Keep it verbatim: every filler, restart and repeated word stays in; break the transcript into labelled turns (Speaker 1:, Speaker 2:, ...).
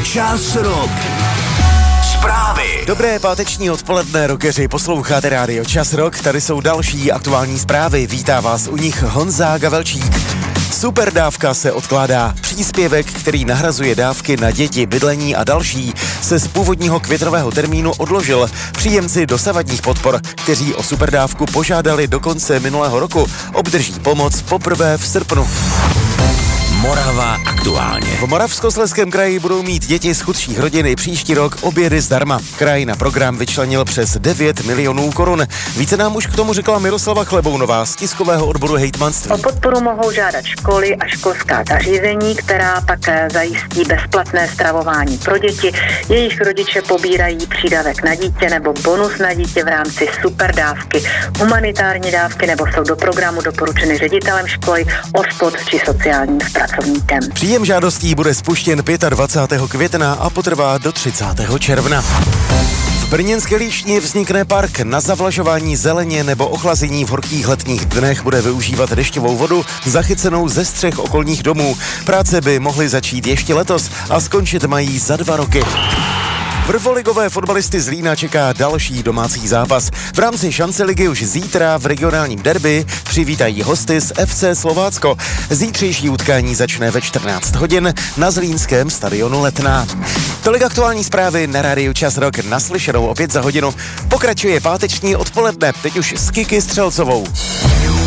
Speaker 1: Čas rok. Zprávy.
Speaker 2: Dobré páteční odpoledne, rockeři, posloucháte rádio Čas rok, tady jsou další aktuální zprávy, vítá vás u nich Honza Gavelčík. Superdávka se odkládá. Příspěvek, který nahrazuje dávky na děti, bydlení a další, se z původního květnového termínu odložil. Příjemci dosavadních podpor, kteří o superdávku požádali do konce minulého roku, obdrží pomoc poprvé v srpnu.
Speaker 1: Morava aktuálně.
Speaker 2: V Moravskoslezském kraji budou mít děti z chudších rodin i příští rok obědy zdarma. Kraj na program vyčlenil přes devět milionů korun. Více nám už k tomu řekla Miroslava Chlebounová z tiskového odboru hejtmanství.
Speaker 3: O podporu mohou žádat školy a školská zařízení, která pak zajistí bezplatné stravování pro děti. Jejich rodiče pobírají přídavek na dítě nebo bonus na dítě v rámci superdávky. Humanitární dávky nebo jsou do programu doporučeny ředitelem školy, OSPOD či sociálním pracovníkem.
Speaker 2: Příjem žádostí bude spuštěn dvacátého pátého května a potrvá do třicátého června. V brněnské Líšni vznikne park. Na zavlažování zeleně nebo ochlazení v horkých letních dnech bude využívat dešťovou vodu zachycenou ze střech okolních domů. Práce by mohly začít ještě letos a skončit mají za dva roky. Prvoligové fotbalisty z Zlína čeká další domácí zápas. V rámci šance ligy už zítra v regionálním derby přivítají hosty z F C Slovácko. Zítřejší utkání začne ve čtrnáct hodin na zlínském stadionu Letná. Tolik aktuální zprávy na rádiu Čas rok, naslyšenou opět za hodinu. Pokračuje páteční odpoledne, teď už s Kiki Střelcovou.